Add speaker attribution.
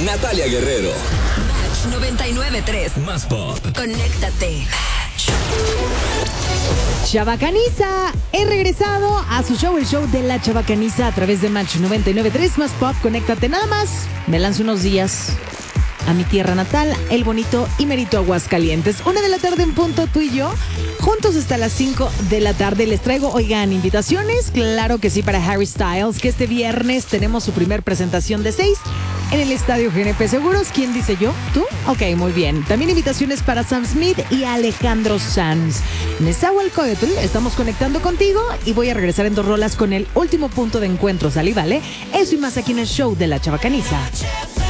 Speaker 1: Natalia Guerrero.
Speaker 2: Match 99.3.
Speaker 1: Más pop.
Speaker 2: Conéctate.
Speaker 3: Chabacaniza, he regresado a su show, el show de la Chabacaniza a través de Match 99.3 Más Pop. Conéctate nada más. Me lanzo unos días a mi tierra natal, el bonito y merito Aguascalientes. 1 de la tarde en punto, tú y yo, juntos hasta las 5 de la tarde. Les traigo, oigan, invitaciones, claro que sí, para Harry Styles, que este viernes tenemos su primer presentación de 6 en el Estadio GNP Seguros. ¿Quién dice yo? ¿Tú? Ok, muy bien. También invitaciones para Sam Smith y Alejandro Sanz. Nezahualcóyotl, estamos conectando contigo y voy a regresar en 2 rolas con el último punto de encuentro, ¿sale? ¿Vale? Eso y más aquí en el show de la Chabacaniza.